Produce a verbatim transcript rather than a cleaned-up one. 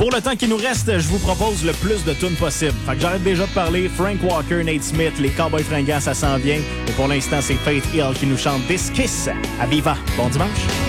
Pour le temps qui nous reste, je vous propose le plus de tunes possible. Fait que j'arrête déjà de parler. Frank Walker, Nate Smith, les Cowboys fringants, ça s'en vient. Et pour l'instant, c'est Faith Hill qui nous chante This Kiss. À Viva. Bon dimanche.